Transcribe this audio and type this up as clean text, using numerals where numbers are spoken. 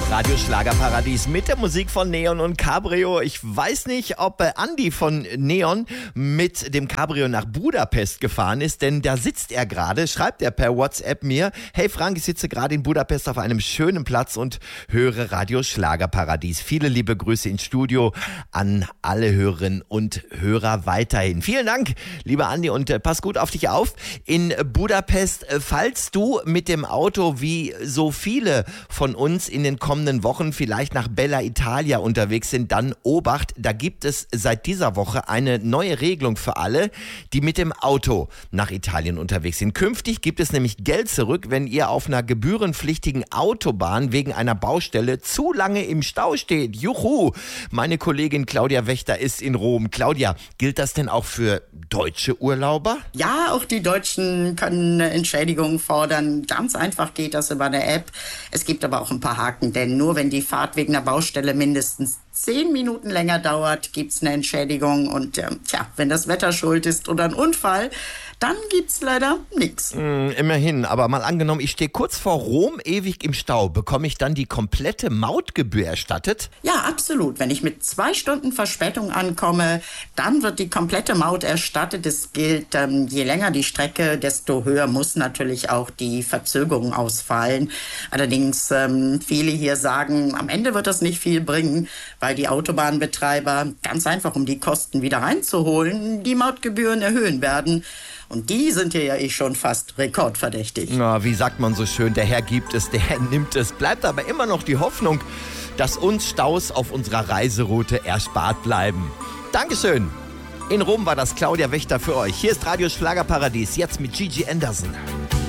Radio Schlagerparadies mit der Musik von Neon und Cabrio. Ich weiß nicht, ob Andi von Neon mit dem Cabrio nach Budapest gefahren ist, denn da sitzt er gerade, schreibt er per WhatsApp mir: Hey Frank, ich sitze gerade in Budapest auf einem schönen Platz und höre Radio Schlagerparadies. Viele liebe Grüße ins Studio an alle Hörerinnen und Hörer weiterhin. Vielen Dank, lieber Andi, und pass gut auf dich auf. In Budapest, falls du mit dem Auto wie so viele von uns in den kommenden Wochen vielleicht nach Bella Italia unterwegs sind, dann Obacht, da gibt es seit dieser Woche eine neue Regelung für alle, die mit dem Auto nach Italien unterwegs sind. Künftig gibt es nämlich Geld zurück, wenn ihr auf einer gebührenpflichtigen Autobahn wegen einer Baustelle zu lange im Stau steht. Juhu! Meine Kollegin Claudia Wächter ist in Rom. Claudia, gilt das denn auch für deutsche Urlauber? Ja, auch die Deutschen können eine Entschädigung fordern. Ganz einfach geht das über eine App. Es gibt aber auch ein paar Haken, denn nur wenn die Fahrt wegen einer Baustelle mindestens 10 Minuten länger dauert, gibt's eine Entschädigung. Und wenn das Wetter schuld ist oder ein Unfall, dann gibt's leider nichts. Immerhin, aber mal angenommen, ich stehe kurz vor Rom ewig im Stau. Bekomme ich dann die komplette Mautgebühr erstattet? Ja, absolut. Wenn ich mit 2 Stunden Verspätung ankomme, dann wird die komplette Maut erstattet. Es gilt, je länger die Strecke, desto höher muss natürlich auch die Verzögerung ausfallen. Allerdings, viele hier sagen, am Ende wird das nicht viel bringen, weil die Autobahnbetreiber ganz einfach, um die Kosten wieder reinzuholen, die Mautgebühren erhöhen werden. Und die sind hier ja schon fast rekordverdächtig. Na, wie sagt man so schön, der Herr gibt es, der Herr nimmt es. Bleibt aber immer noch die Hoffnung, dass uns Staus auf unserer Reiseroute erspart bleiben. Dankeschön. In Rom war das Claudia Wächter für euch. Hier ist Radio Schlagerparadies, jetzt mit Gigi Anderson.